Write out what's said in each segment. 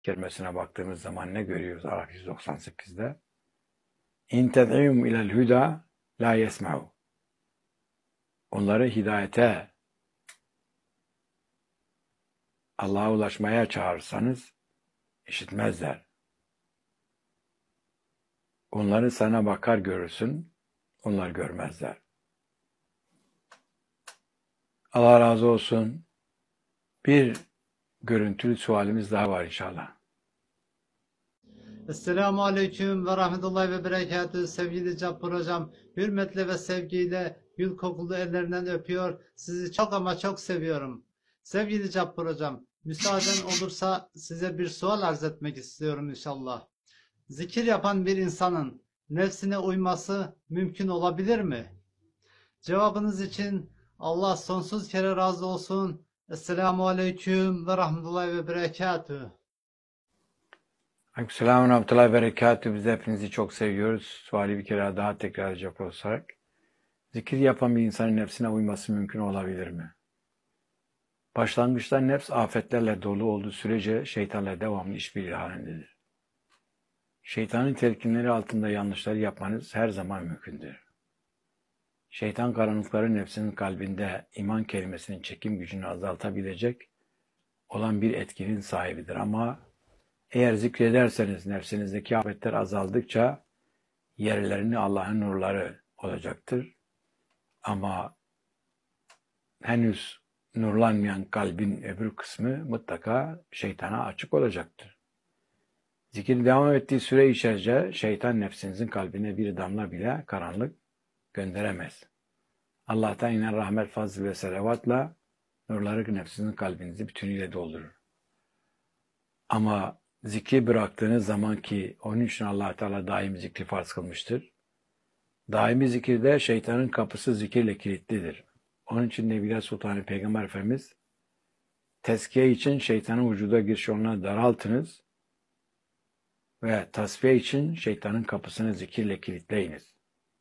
kelimesine baktığımız zaman ne görüyoruz Araf 198'de? İn ted'ihum ilel huda la yesma'u. Onları hidayete, Allah'a ulaşmaya çağırırsanız işitmezler. Onları sana bakar görürsün, onlar görmezler. Allah razı olsun. Bir görüntülü sualimiz daha var inşallah. Esselamu Aleyküm ve Rahmetullahi ve Berekatühü. Sevgili Cabbar Hocam, hürmetle ve sevgiyle gül kokulu ellerinden öpüyor. Sizi çok ama çok seviyorum. Sevgili Cabbar Hocam, müsaaden olursa size bir sual arz etmek istiyorum inşallah. Zikir yapan bir insanın nefsine uyması mümkün olabilir mi? Cevabınız için Allah sonsuz kere razı olsun. Esselamu Aleyküm ve Rahmetullahi ve Berekatühü. Aleykümselam ve rahmetullahi ve berekatühü. Biz de hepinizi çok seviyoruz. Suali bir kere daha tekrar edecek olsak. Zikir yapan bir insanın nefsine uyması mümkün olabilir mi? Başlangıçta nefs afetlerle dolu olduğu sürece şeytanla devamlı işbirliği halindedir. Şeytanın telkinleri altında yanlışları yapmanız her zaman mümkündür. Şeytan karanlıkları nefsinin kalbinde iman kelimesinin çekim gücünü azaltabilecek olan bir etkinin sahibidir. Ama eğer zikrederseniz nefsinizdeki afetler azaldıkça yerlerini Allah'ın nurları olacaktır. Ama henüz nurlanmayan kalbin öbür kısmı mutlaka şeytana açık olacaktır. Zikir devam ettiği süre içerisinde şeytan nefsinizin kalbine bir damla bile karanlık gönderemez. Allah'tan inen rahmet, fazl ve selavatla nurları nefsinizin kalbinizi bütünüyle doldurur. Ama zikri bıraktığınız zaman ki onun için Allah Teala daimi zikri farz kılmıştır. Daimi zikirde şeytanın kapısı zikirle kilitlidir. Onun için Nebiler Sultanı Peygamber Efendimiz tezkiye için şeytanın vücuda giriş yoluna daraltınız ve tasfiye için şeytanın kapısını zikirle kilitleyiniz.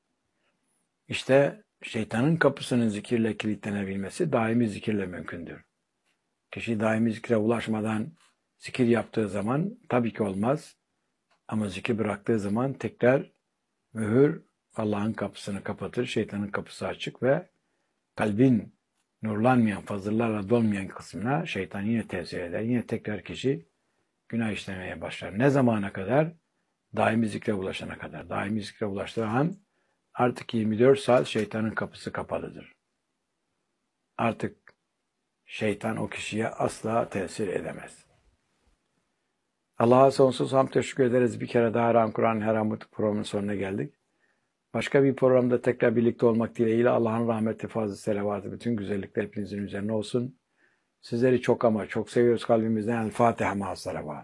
İşte şeytanın kapısının zikirle kilitlenebilmesi daimi zikirle mümkündür. Kişi daimi zikre ulaşmadan zikir yaptığı zaman tabii ki olmaz. Ama zikir bıraktığı zaman tekrar mühür Allah'ın kapısını kapatır, şeytanın kapısı açık ve kalbin nurlanmayan, fazıllarla dolmayan kısmına şeytan yine tesir eder. Yine tekrar kişi günah işlemeye başlar. Ne zamana kadar? Daimi zikre ulaşana kadar. Daimi zikre ulaştığı an artık 24 saat şeytanın kapısı kapalıdır. Artık şeytan o kişiye asla tesir edemez. Allah'a sonsuz hamd teşekkür ederiz. Bir kere daha Haram Kur'an Her Hamut programının sonuna geldik. Başka bir programda tekrar birlikte olmak dileğiyle Allah'ın rahmeti, fazl-ı selavatı, bütün güzellikler hepinizin üzerine olsun. Sizleri çok ama çok seviyoruz kalbimizden. El Fatiha ma'as salavat.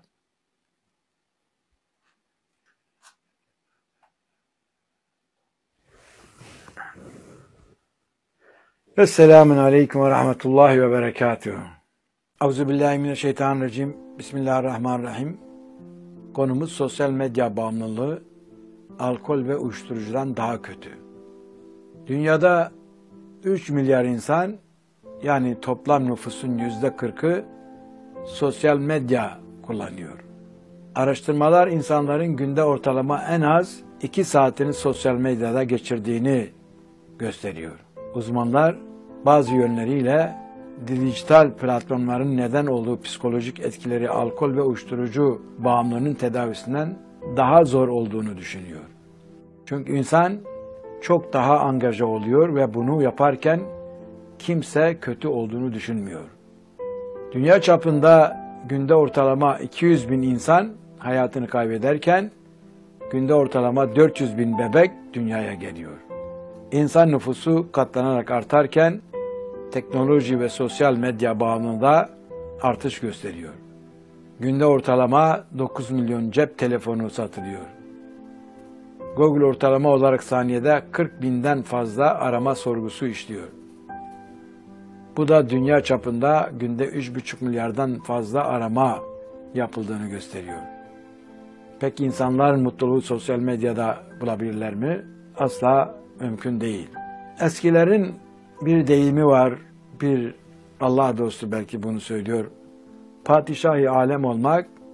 Esselamun aleyküm ve rahmetullahi ve berekatühü. Euzubillahimineşşeytanirracim. Bismillahirrahmanirrahim. Konumuz sosyal medya bağımlılığı, alkol ve uyuşturucudan daha kötü. Dünyada 3 milyar insan, yani toplam nüfusun %40'ı sosyal medya kullanıyor. Araştırmalar insanların günde ortalama en az 2 saatini sosyal medyada geçirdiğini gösteriyor. Uzmanlar bazı yönleriyle dijital platformların neden olduğu psikolojik etkileri alkol ve uyuşturucu bağımlılığının tedavisinden daha zor olduğunu düşünüyor. Çünkü insan çok daha angaja oluyor ve bunu yaparken kimse kötü olduğunu düşünmüyor. Dünya çapında günde ortalama 200 bin insan hayatını kaybederken günde ortalama 400 bin bebek dünyaya geliyor. İnsan nüfusu katlanarak artarken teknoloji ve sosyal medya bağımlılığında artış gösteriyor. Günde ortalama 9 milyon cep telefonu satılıyor. Google ortalama olarak saniyede 40 binden fazla arama sorgusu işliyor. Bu da dünya çapında günde 3,5 milyardan fazla arama yapıldığını gösteriyor. Peki insanların mutluluğu sosyal medyada bulabilirler mi? Asla mümkün değil. Eskilerin bir deyimi var, bir Allah dostu belki bunu söylüyor. Padişah-ı alem olmak